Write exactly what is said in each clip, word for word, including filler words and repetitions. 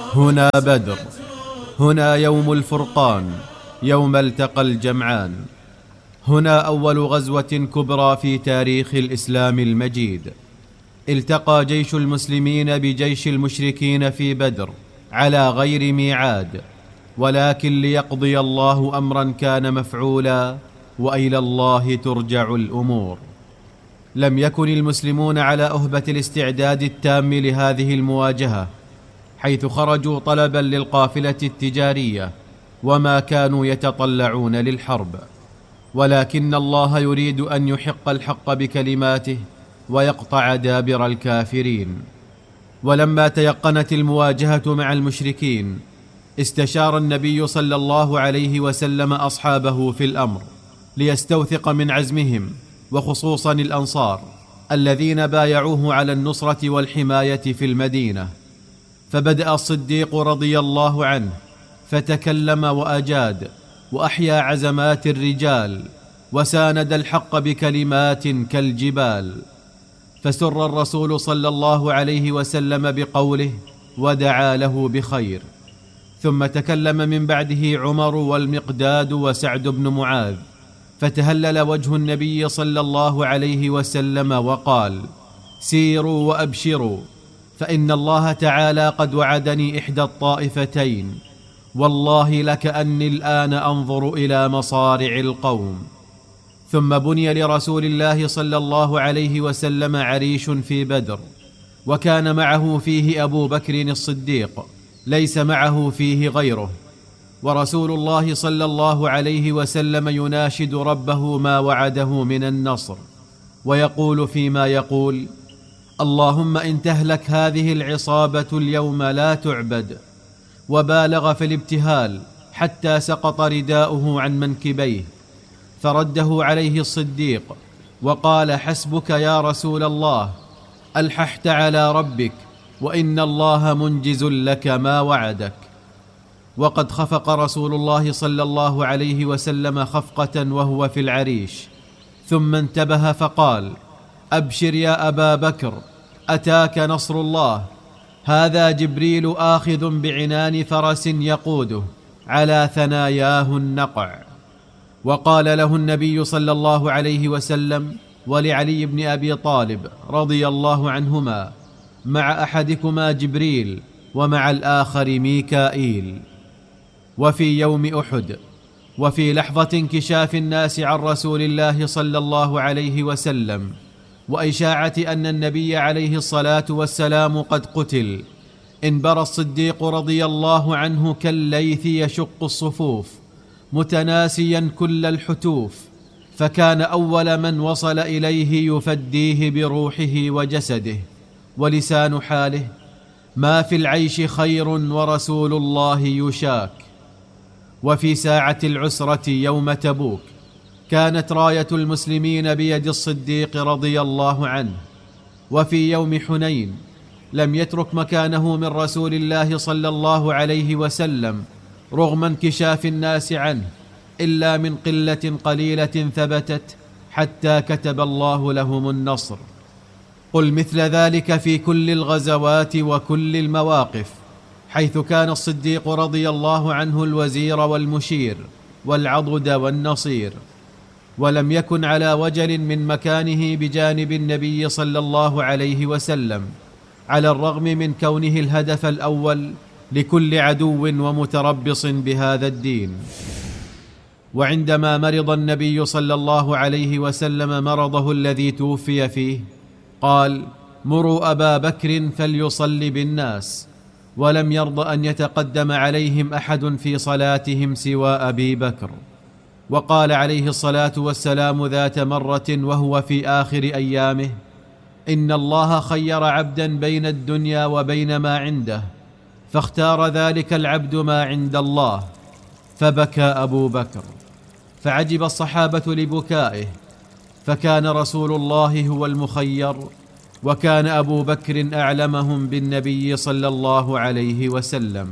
هنا بدر، هنا يوم الفرقان، يوم التقى الجمعان. هنا أول غزوة كبرى في تاريخ الإسلام المجيد. التقى جيش المسلمين بجيش المشركين في بدر على غير ميعاد، ولكن ليقضي الله أمرا كان مفعولا، وإلى الله ترجع الأمور. لم يكن المسلمون على أهبة الاستعداد التام لهذه المواجهة، حيث خرجوا طلبا للقافلة التجارية وما كانوا يتطلعون للحرب، ولكن الله يريد أن يحق الحق بكلماته ويقطع دابر الكافرين. ولما تيقنت المواجهة مع المشركين، استشار النبي صلى الله عليه وسلم أصحابه في الأمر ليستوثق من عزمهم، وخصوصا الأنصار الذين بايعوه على النصرة والحماية في المدينة. فبدأ الصديق رضي الله عنه فتكلم وأجاد، وأحيا عزمات الرجال، وساند الحق بكلمات كالجبال. فسر الرسول صلى الله عليه وسلم بقوله ودعا له بخير. ثم تكلم من بعده عمر والمقداد وسعد بن معاذ، فتهلل وجه النبي صلى الله عليه وسلم وقال: سيروا وأبشروا، فإن الله تعالى قد وعدني إحدى الطائفتين، والله لكأني الآن أنظر إلى مصارع القوم. ثم بني لرسول الله صلى الله عليه وسلم عريش في بدر، وكان معه فيه أبو بكر الصديق، ليس معه فيه غيره. ورسول الله صلى الله عليه وسلم يناشد ربه ما وعده من النصر، ويقول فيما يقول: اللهم إن تهلك هذه العصابة اليوم لا تعبد. وبالغ في الابتهال حتى سقط رداؤه عن منكبيه، فرده عليه الصديق وقال: حسبك يا رسول الله، ألححت على ربك، وإن الله منجز لك ما وعدك. وقد خفق رسول الله صلى الله عليه وسلم خفقة وهو في العريش، ثم انتبه فقال: أبشر يا أبا بكر، أتاك نصر الله، هذا جبريل آخذ بعنان فرس يقوده، على ثناياه النقع. وقال له النبي صلى الله عليه وسلم ولعلي بن أبي طالب رضي الله عنهما: مع أحدكما جبريل، ومع الآخر ميكائيل. وفي يوم أحد، وفي لحظة انكشاف الناس عن رسول الله صلى الله عليه وسلم وإشاعة أن النبي عليه الصلاة والسلام قد قتل، انبرى الصديق رضي الله عنه كالليث يشق الصفوف، متناسيا كل الحتوف، فكان أول من وصل إليه يفديه بروحه وجسده. ولسان حاله: ما في العيش خير ورسول الله يشاك. وفي ساعة العسرة يوم تبوك، كانت راية المسلمين بيد الصديق رضي الله عنه. وفي يوم حنين لم يترك مكانه من رسول الله صلى الله عليه وسلم رغم انكشاف الناس عنه، إلا من قلة قليلة ثبتت حتى كتب الله لهم النصر. قل مثل ذلك في كل الغزوات وكل المواقف، حيث كان الصديق رضي الله عنه الوزير والمشير والعضد والنصير، ولم يكن على وجل من مكانه بجانب النبي صلى الله عليه وسلم، على الرغم من كونه الهدف الأول لكل عدو ومتربص بهذا الدين. وعندما مرض النبي صلى الله عليه وسلم مرضه الذي توفي فيه، قال: مروا أبا بكر فليصلي بالناس، ولم يرض أن يتقدم عليهم أحد في صلاتهم سوى أبي بكر. وقال عليه الصلاة والسلام ذات مرة وهو في آخر أيامه: إن الله خير عبدا بين الدنيا وبين ما عنده، فاختار ذلك العبد ما عند الله، فبكى أبو بكر. فعجب الصحابة لبكائه، فكان رسول الله هو المخير، وكان أبو بكر أعلمهم بالنبي صلى الله عليه وسلم.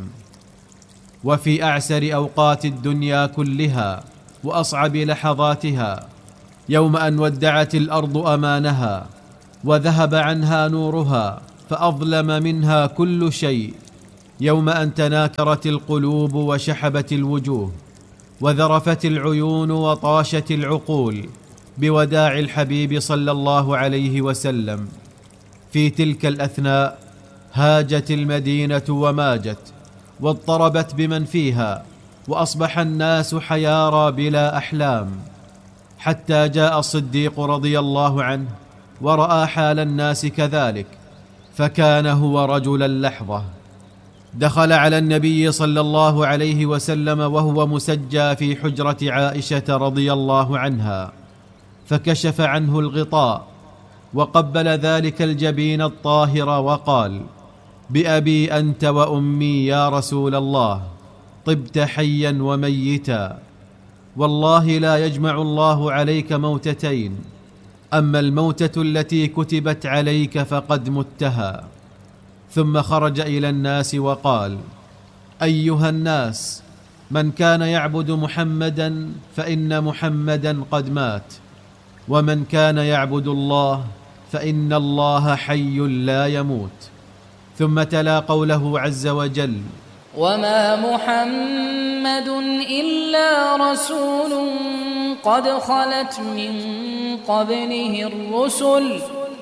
وفي أعسر أوقات الدنيا كلها وأصعب لحظاتها، يوم أن ودعت الأرض أمانها وذهب عنها نورها فأظلم منها كل شيء، يوم أن تناكرت القلوب وشحبت الوجوه وذرفت العيون وطاشت العقول بوداع الحبيب صلى الله عليه وسلم. في تلك الأثناء هاجت المدينة وماجت واضطربت بمن فيها، وأصبح الناس حيارى بلا أحلام، حتى جاء الصديق رضي الله عنه ورأى حال الناس كذلك، فكان هو رجل اللحظة. دخل على النبي صلى الله عليه وسلم وهو مسجى في حجرة عائشة رضي الله عنها، فكشف عنه الغطاء وقبل ذلك الجبين الطاهر وقال: بأبي أنت وأمي يا رسول الله، طبت حيا وميتا، والله لا يجمع الله عليك موتتين، أما الموتة التي كتبت عليك فقد متها. ثم خرج إلى الناس وقال: أيها الناس، من كان يعبد محمدا فإن محمدا قد مات، ومن كان يعبد الله فإن الله حي لا يموت. ثم تلا قوله عز وجل: وما محمد إلا رسول قد خلت من قبله الرسل